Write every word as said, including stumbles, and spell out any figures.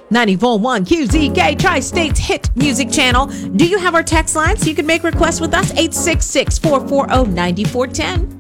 ninety-four point one Q Z K, Tri-State's hit music channel. Do you have our text line so you can make requests with us? eight six six, four four zero, nine four one zero.